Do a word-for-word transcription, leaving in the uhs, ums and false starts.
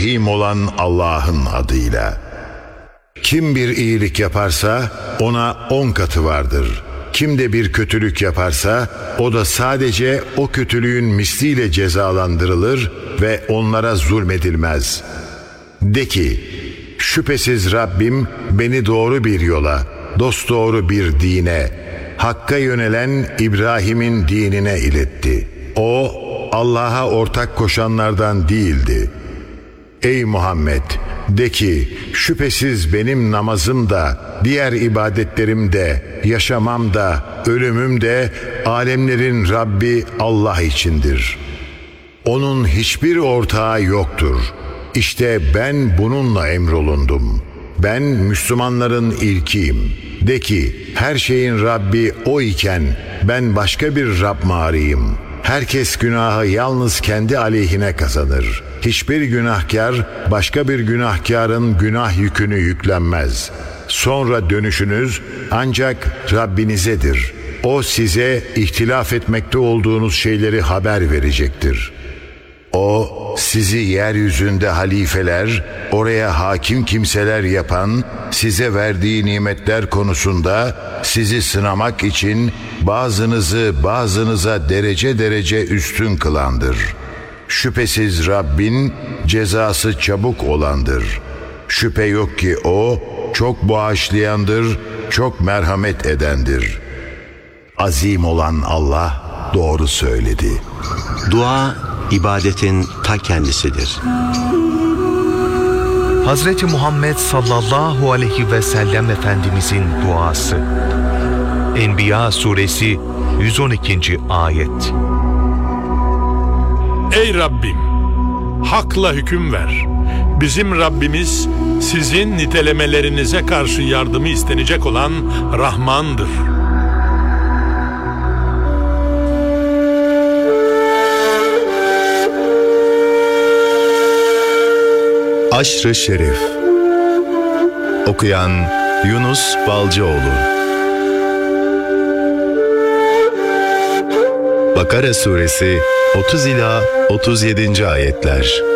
Rahim olan Allah'ın adıyla. Kim bir iyilik yaparsa ona on katı vardır. Kim de bir kötülük yaparsa o da sadece o kötülüğün misliyle cezalandırılır ve onlara zulmedilmez. De ki, şüphesiz Rabbim beni doğru bir yola, dosdoğru bir dine, Hakk'a yönelen İbrahim'in dinine iletti. O, Allah'a ortak koşanlardan değildi. Ey Muhammed! De ki, şüphesiz benim namazım da, diğer ibadetlerim de, yaşamam da, ölümüm de, alemlerin Rabbi Allah içindir. Onun hiçbir ortağı yoktur. İşte ben bununla emrolundum. Ben Müslümanların ilkiyim. De ki, her şeyin Rabbi O iken, ben başka bir Rab mı arayayım? Herkes günahı yalnız kendi aleyhine kazanır. Hiçbir günahkar başka bir günahkarın günah yükünü yüklenmez. Sonra dönüşünüz ancak Rabbinizedir. O size ihtilaf etmekte olduğunuz şeyleri haber verecektir. O sizi yeryüzünde halifeler, oraya hakim kimseler yapan, size verdiği nimetler konusunda sizi sınamak için bazınızı bazınıza derece derece üstün kılandır. Şüphesiz Rabbin cezası çabuk olandır. Şüphe yok ki O çok bağışlayandır, çok merhamet edendir. Azim olan Allah doğru söyledi. Dua, ibadetin ta kendisidir. Hazreti Muhammed sallallahu aleyhi ve sellem Efendimizin duası. Enbiya suresi yüz on ikinci ayet. Ey Rabbim! Hakla hüküm ver. Bizim Rabbimiz sizin nitelemelerinize karşı yardımı istenecek olan Rahman'dır. Aşr-ı Şerif. Okuyan Yunus Balcıoğlu. Bakara suresi otuz ila otuz yedinci ayetler.